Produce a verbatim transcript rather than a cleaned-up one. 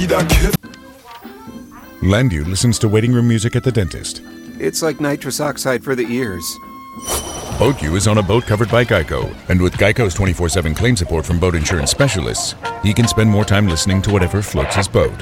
wieder kiffen. Landu listens to waiting room music at the dentist. It's like nitrous oxide for the ears. BoatU is on a boat covered by Geico, and with Geico's twenty-four seven claim support from boat insurance specialists, he can spend more time listening to whatever floats his boat.